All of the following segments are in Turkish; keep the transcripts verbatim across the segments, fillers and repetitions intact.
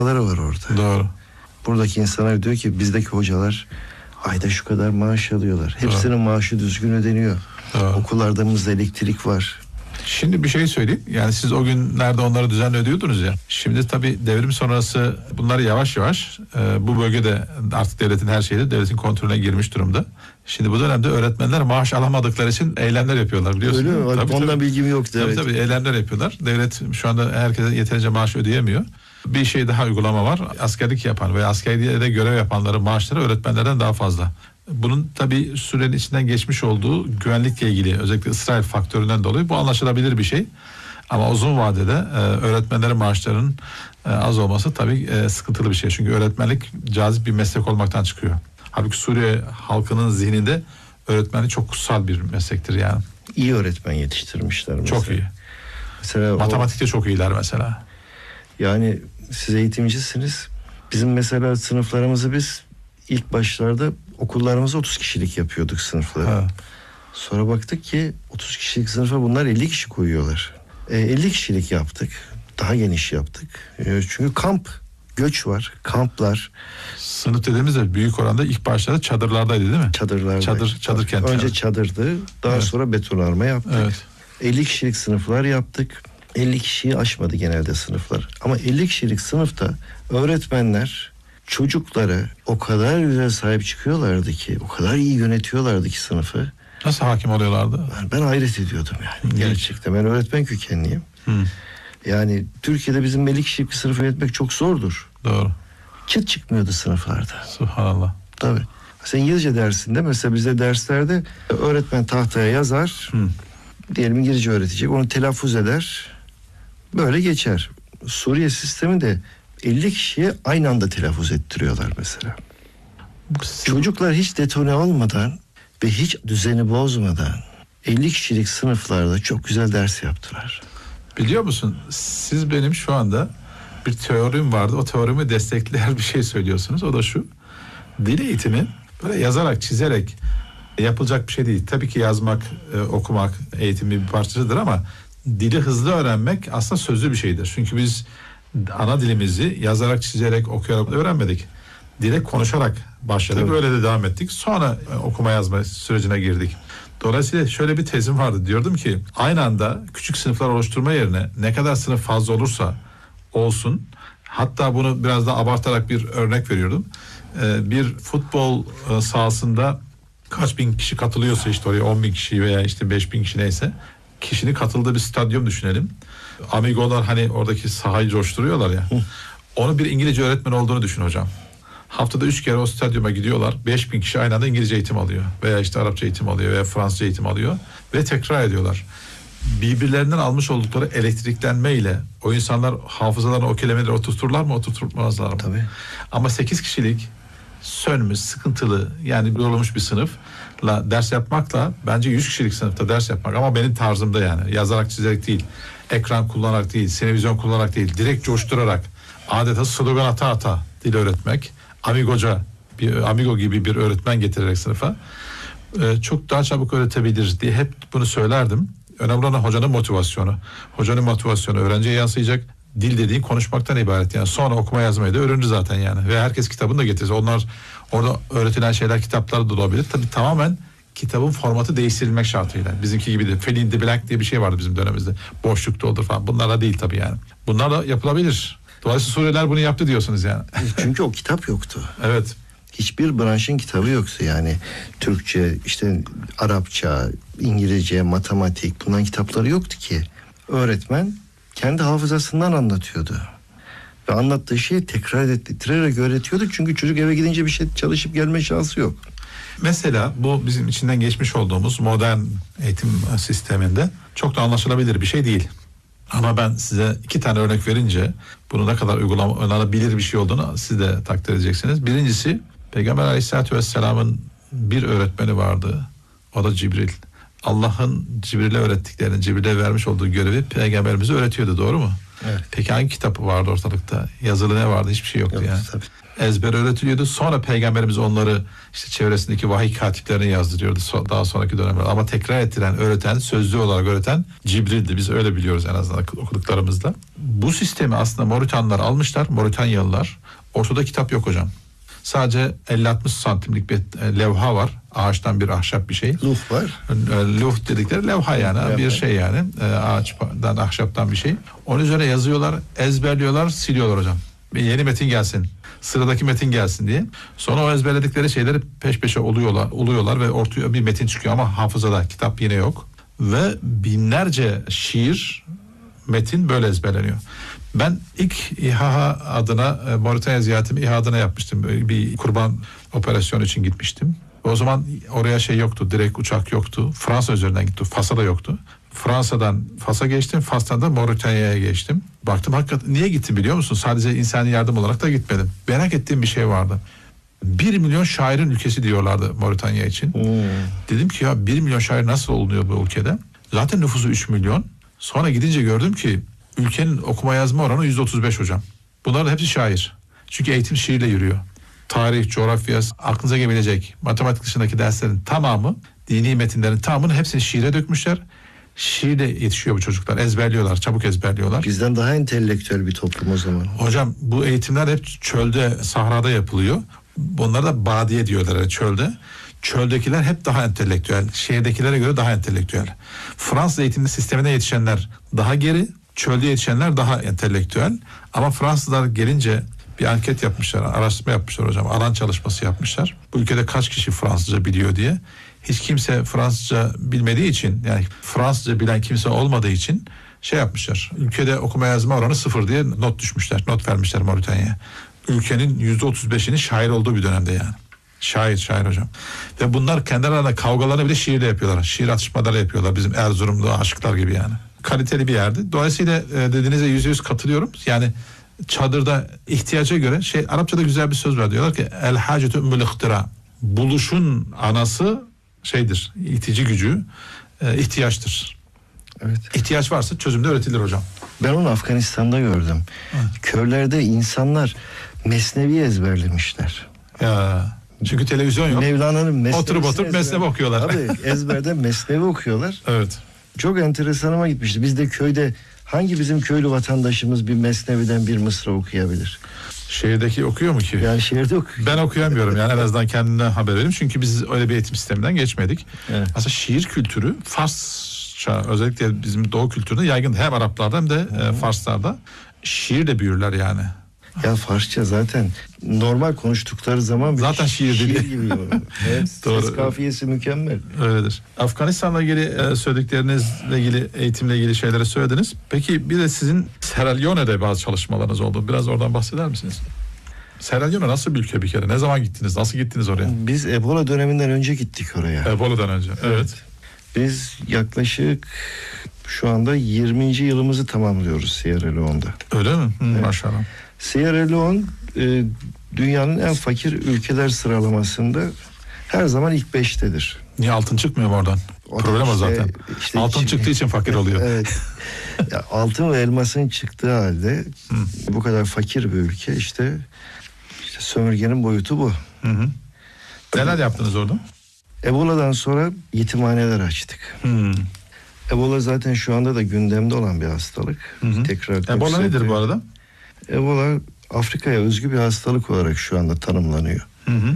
var orada. Doğru. Buradaki insanlar diyor ki bizdeki hocalar ayda şu kadar maaş alıyorlar. Hepsinin Doğru. maaşı düzgün ödeniyor. Doğru. Okullarımızda elektrik var. Şimdi bir şey söyleyeyim. Yani siz o günlerde onları düzenli ödüyordunuz ya. Şimdi tabii devrim sonrası bunlar yavaş yavaş e, bu bölgede artık devletin her şeyi devletin kontrolüne girmiş durumda. Şimdi bu dönemde öğretmenler maaş alamadıkları için eylemler yapıyorlar biliyorsunuz. Öyle mi? Tabii, Ondan tabii. bilgim yoktu. Tabii evet. tabii eylemler yapıyorlar. Devlet şu anda herkese yeterince maaş ödeyemiyor. Bir şey daha uygulama var. Askerlik yapan veya askeriyede görev yapanların maaşları öğretmenlerden daha fazla. Bunun tabii sürenin içinden geçmiş olduğu güvenlikle ilgili özellikle İsrail faktöründen dolayı bu anlaşılabilir bir şey. Ama uzun vadede e, öğretmenlerin maaşlarının e, az olması tabii e, sıkıntılı bir şey. Çünkü öğretmenlik cazip bir meslek olmaktan çıkıyor. Halbuki Suriye halkının zihninde öğretmenlik çok kutsal bir meslektir yani. İyi öğretmen yetiştirmişler mesela. Çok iyi. Mesela matematikte o, çok iyiler mesela. Yani siz eğitimcisiniz. Bizim mesela sınıflarımızı biz ilk başlarda okullarımızda otuz kişilik yapıyorduk sınıfları. Ha. Sonra baktık ki otuz kişilik sınıfa bunlar elli kişi koyuyorlar. E, elli kişilik yaptık. Daha geniş yaptık. E, çünkü kamp, göç var, kamplar. Sınıf dediğimizde büyük oranda ilk başlarda çadırlardaydı değil mi? Çadırlardaydı. Çadır, çadır kentler. Önce çadırdı, daha evet. sonra betonarme yaptık. Evet. elli kişilik sınıflar yaptık. elli kişiyi aşmadı genelde sınıflar. Ama elli kişilik sınıfta öğretmenler çocuklara o kadar güzel sahip çıkıyorlardı ki, o kadar iyi yönetiyorlardı ki sınıfı. Nasıl hakim oluyorlardı? Ben, ben hayret ediyordum yani. Gerçekten. Ben öğretmen kökenliyim. Hı. Yani Türkiye'de bizim elli kişilik bir sınıf yönetmek çok zordur. Doğru. Çıt çıkmıyordu sınıflarda. Subhanallah. Tabii. Mesela İngilizce dersinde mesela bizde derslerde öğretmen tahtaya yazar. Hı. Diyelim İngilizce öğretecek. Onu telaffuz eder. Böyle geçer. Suriye sisteminde elli kişiye aynı anda telaffuz ettiriyorlar mesela. Çocuklar hiç detone olmadan ve hiç düzeni bozmadan elli kişilik sınıflarda çok güzel ders yaptılar. Biliyor musun? Siz benim şu anda bir teorim vardı. O teorimi destekleyen bir şey söylüyorsunuz. O da şu. Dil eğitimi böyle yazarak, çizerek yapılacak bir şey değil. Tabii ki yazmak, okumak eğitimin bir parçasıdır ama dili hızlı öğrenmek aslında sözlü bir şeydir. Çünkü biz ana dilimizi yazarak, çizerek, okuyarak öğrenmedik. Direkt konuşarak başladık. Tabii. Öyle de devam ettik. Sonra okuma yazma sürecine girdik. Dolayısıyla şöyle bir tezim vardı. Diyordum ki aynı anda küçük sınıflar oluşturma yerine ne kadar sınıf fazla olursa olsun. Hatta bunu biraz da abartarak bir örnek veriyordum. Ee, bir futbol sahasında kaç bin kişi katılıyorsa işte oraya on bin kişi veya işte beş bin kişi neyse. Kişinin katıldığı bir stadyum düşünelim. Amigolar hani oradaki sahayı coşturuyorlar ya. Onu bir İngilizce öğretmen olduğunu düşün hocam. Haftada üç kere o stadyuma gidiyorlar. Beş bin kişi aynı anda İngilizce eğitim alıyor. Veya işte Arapça eğitim alıyor veya Fransızca eğitim alıyor. Ve tekrar ediyorlar. Birbirlerinden almış oldukları elektriklenmeyle o insanlar hafızalarına o kelimeleri oturturlar mı oturtmazlar mı? Tabii. Ama sekiz kişilik sönmüş, sıkıntılı yani yorulmuş bir sınıfla ders yapmakla bence yüz kişilik sınıfta ders yapmak ama benim tarzımda yani yazarak çizerek değil, ekran kullanarak değil, televizyon kullanarak değil, direkt coşturarak adeta slogan ata ata dil öğretmek, amigoca bir amigo gibi bir öğretmen getirerek sınıfa e, çok daha çabuk öğretebilir diye hep bunu söylerdim. Önemli olan hocanın motivasyonu. Hocanın motivasyonu öğrenciye yansıyacak. Dil dediğin konuşmaktan ibaret yani. Sonra okuma yazmayı da öğrenir zaten yani. Ve herkes kitabını da getirirse onlar orada öğretilen şeyler kitaplarda da olabilir. Tabii tamamen kitabın formatı değiştirilmek şartıyla. Bizimki gibi de fill in the blank diye bir şey vardı bizim dönemimizde. Boşluk doldur falan. Bunlarla değil tabii yani. Bunlar da yapılabilir. Dolayısıyla Suriyeliler bunu yaptı diyorsunuz yani. Çünkü o kitap yoktu. Evet. Hiçbir branşın kitabı yoktu yani. Türkçe, işte Arapça, İngilizce, matematik bunların kitapları yoktu ki. Öğretmen kendi hafızasından anlatıyordu. Ve anlattığı şeyi tekrar ettirerek öğretiyordu. Çünkü çocuk eve gidince bir şey çalışıp gelme şansı yok. Mesela bu bizim içinden geçmiş olduğumuz modern eğitim sisteminde çok da anlaşılabilir bir şey değil. Ama ben size iki tane örnek verince bunu ne kadar uygulanabilir bir şey olduğunu siz de takdir edeceksiniz. Birincisi Peygamber Aleyhisselatü Vesselam'ın bir öğretmeni vardı. O da Cibril. Allah'ın Cibril'e öğrettiklerini, Cibril'e vermiş olduğu görevi Peygamberimize öğretiyordu, doğru mu? Evet. Peki hangi kitabı vardı ortalıkta? Yazılı ne vardı? Hiçbir şey yoktu Yok, yani. tabii. Ezber öğretiliyordu. Sonra Peygamberimiz onları işte çevresindeki vahiy katiplerine yazdırıyordu so- daha sonraki dönemler. Ama tekrar ettiren, öğreten, sözlü olarak öğreten Cibril'di. Biz öyle biliyoruz en azından okuduklarımızda. Bu sistemi aslında Mouritanlılar almışlar, Mouritanyalılar. Ortada kitap yok hocam. Sadece elli altmış santimlik bir levha var. Ağaçtan bir ahşap bir şey. Luh var. Luh dedikleri levha yani. Levha. Bir şey yani. Ağaçtan, ahşaptan bir şey. Onun üzerine yazıyorlar, ezberliyorlar, siliyorlar hocam. Bir yeni metin gelsin. Sıradaki metin gelsin diye. Sonra o ezberledikleri şeyleri peş peşe oluyorlar, oluyorlar ve ortaya bir metin çıkıyor ama hafızada kitap yine yok. Ve binlerce şiir, metin böyle ezberleniyor. Ben ilk İHA adına, Moritanya ziyaretimi İHA adına yapmıştım. Böyle bir kurban operasyonu için gitmiştim. O zaman oraya şey yoktu, direkt uçak yoktu. Fransa üzerinden gitti, Fas'a da yoktu. Fransa'dan Fas'a geçtim, Fas'tan da Moritanya'ya geçtim. Baktım hakikaten niye gittim biliyor musun? Sadece insani yardım olarak da gitmedim. Merak ettiğim bir şey vardı. Bir milyon şairin ülkesi diyorlardı Moritanya için. Hmm. Dedim ki ya bir milyon şair nasıl olunuyor bu ülkede? Zaten nüfusu üç milyon. Sonra gidince gördüm ki ülkenin okuma yazma oranı yüzde otuz beş hocam. Bunların hepsi şair. Çünkü eğitim şiirle yürüyor. Tarih, coğrafya, aklınıza gelebilecek matematik dışındaki derslerin tamamı, dini metinlerin tamamını hepsini şiire dökmüşler. Şiirle yetişiyor bu çocuklar. Ezberliyorlar, çabuk ezberliyorlar. Bizden daha entelektüel bir toplum o zaman. Hocam bu eğitimler hep çölde, sahrada yapılıyor. Bunlar da badiye diyorlar yani çölde. Çöldekiler hep daha entelektüel. Şehirdekilere göre daha entelektüel. Fransız eğitimli sistemine yetişenler daha geri, çölde yetişenler daha entelektüel. Ama Fransızlar gelince bir anket yapmışlar, araştırma yapmışlar hocam. Alan çalışması yapmışlar. Bu ülkede kaç kişi Fransızca biliyor diye. Hiç kimse Fransızca bilmediği için, yani Fransızca bilen kimse olmadığı için şey yapmışlar. Ülkede okuma yazma oranı sıfır diye not düşmüşler, not vermişler Moritanya'ya. Ülkenin yüzde otuz beşinin şair olduğu bir dönemde yani. Şair, şair hocam. Ve bunlar kendi aralarında kavgalarını bile şiirle yapıyorlar. Şiir atışmaları yapıyorlar. Bizim Erzurumlu aşıklar gibi yani. Kaliteli bir yerdi. Dolayısıyla e, dediğinize yüzde yüz katılıyorum. Yani çadırda ihtiyaca göre şey, Arapçada güzel bir söz var, diyorlar ki el hacetu ümmül ihtira. Buluşun anası şeydir, itici gücü e, ihtiyaçtır. Evet. İhtiyaç varsa çözüm de üretilir hocam. Ben onu Afganistan'da gördüm. Evet. Köylerde insanlar Mesnevi ezberlemişler. Ya, çünkü televizyon yok. Mevlana'nın Mesnevi. Oturup oturup Mesnevi okuyorlar. Tabii ezberden Mesnevi okuyorlar. Evet. Çok enteresanıma gitmişti. Biz de köyde hangi bizim köylü vatandaşımız bir Mesnevi'den bir mısra okuyabilir? Şehirdeki okuyor mu ki? Yani şehirde okuyor. Ben okuyamıyorum yani, en azından kendimden haber vereyim. Çünkü biz öyle bir eğitim sisteminden geçmedik. Evet. Aslında şiir kültürü Farsça, özellikle bizim Doğu kültüründe yaygın. Hem Araplarda hem de e, Farslarda şiirle büyürler yani. Ya Farsça zaten normal konuştukları zaman zaten şiir, şiir gibi. Evet, ses kafiyesi mükemmel. Öyledir. Afganistan'la ilgili e, söylediklerinizle ilgili, eğitimle ilgili şeyleri söylediniz. Peki bir de sizin Sierra Leone'de bazı çalışmalarınız oldu. Biraz oradan bahseder misiniz? Sierra Leone nasıl bir ülke bir kere? Ne zaman gittiniz? Nasıl gittiniz oraya? Biz Ebola döneminden önce gittik oraya. Ebola'dan önce. Evet. evet. Biz yaklaşık şu anda yirminci yılımızı tamamlıyoruz Sierra Leone'da. Öyle mi? Hı, evet. Maşallah. Sierra Leone e, dünyanın en fakir ülkeler sıralamasında her zaman ilk beştedir. Niye altın çıkmıyor mu oradan? O Problem işte, o zaten. Işte altın için, çıktığı için fakir oluyor. Evet. Ya, altın ve elmasın çıktığı halde hı. bu kadar fakir bir ülke işte, işte sömürgenin boyutu bu. Hı hı. Neler yaptınız orada? Ebola'dan sonra yetimhaneler açtık. Hı. Ebola zaten şu anda da gündemde olan bir hastalık. Hı hı. Tekrar Ebola nedir bu arada? Ebola Afrika'ya özgü bir hastalık olarak şu anda tanımlanıyor. Hı hı.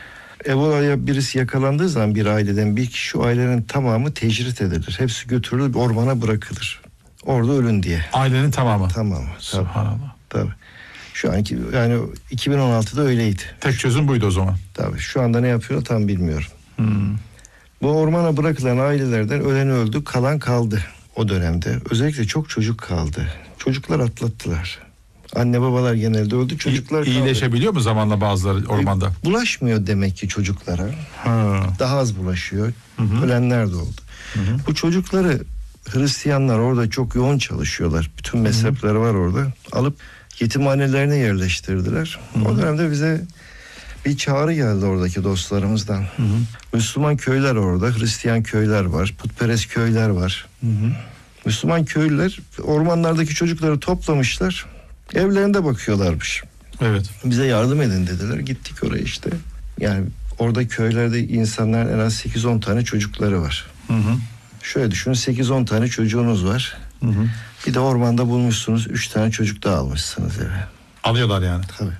Ebola'ya birisi yakalandığı zaman bir aileden bir kişi, o ailenin tamamı tecrit edilir. Hepsi götürülür, ormana bırakılır. Orada ölün diye. Ailenin tamamı. Tamamı. Subhanallah. Tabii. Şu anki yani iki bin on altıda öyleydi. Tek çözüm buydu o zaman. Tabii. Şu anda ne yapıyor tam bilmiyorum. Hmm. Bu ormana bırakılan ailelerden ölen öldü, kalan kaldı o dönemde. Özellikle çok çocuk kaldı. Çocuklar atlattılar. Anne babalar genelde öldü, çocuklar kaldı. İyileşebiliyor mu zamanla bazıları ormanda? E, bulaşmıyor demek ki çocuklara. Ha. Daha az bulaşıyor. Hı hı. Ölenler de oldu. Hı hı. Bu çocukları Hristiyanlar orada çok yoğun çalışıyorlar. Bütün mezhepleri var orada. Alıp yetimhanelerine yerleştirdiler. Hı hı. O dönemde bize bir çağrı geldi oradaki dostlarımızdan. Hı hı. Müslüman köyler orada, Hristiyan köyler var, putperest köyler var. Hı hı. Müslüman köylüler ormanlardaki çocukları toplamışlar. Evlerinde bakıyorlarmış. Evet. Bize yardım edin dediler. Gittik oraya işte. Yani orada köylerde insanların en az sekiz on tane çocukları var. Hı hı. Şöyle düşünün, sekiz on tane çocuğunuz var. Hı hı. Bir de ormanda bulmuşsunuz üç tane çocuk daha almışsınız eve. Alıyorlar yani. Tabii.